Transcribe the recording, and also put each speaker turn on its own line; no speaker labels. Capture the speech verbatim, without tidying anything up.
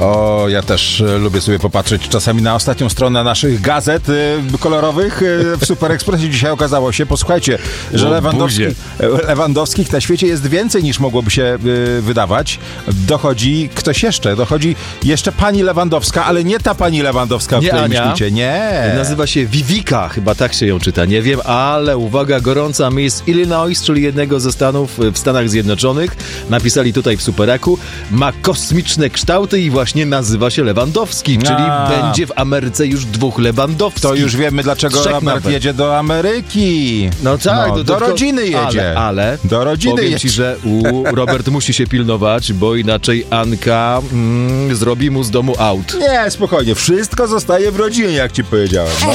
O, ja też e, lubię sobie popatrzeć czasami na ostatnią stronę naszych gazet e, kolorowych e, w Super Expressie. Dzisiaj okazało się, posłuchajcie, że Lewandowski, Lewandowskich na świecie jest więcej niż mogłoby się e, wydawać. Dochodzi ktoś jeszcze, dochodzi jeszcze pani Lewandowska, ale nie ta pani Lewandowska, o
Nie
której
Ania.
myślicie. Nie.
Nazywa się Vivika, chyba tak się ją czyta, nie wiem, ale uwaga, gorąca Miss Illinois, czyli jednego ze stanów w Stanach Zjednoczonych, napisali tutaj w Superaku, ma kosmiczne kształty i właśnie nazywa się Lewandowski, czyli
A.
będzie w Ameryce już dwóch Lewandowskich.
To już wiemy, dlaczego
Trzech
Robert
nawet.
jedzie do Ameryki.
No tak,
No,
to
do
tylko-
rodziny jedzie.
Ale, ale
do rodziny
powiem
jedzie.
ci, że u Robert musi się pilnować, bo inaczej Anka mm, zrobi mu z domu aut.
Nie, spokojnie, wszystko zostaje w rodzinie, jak ci powiedziałem. No.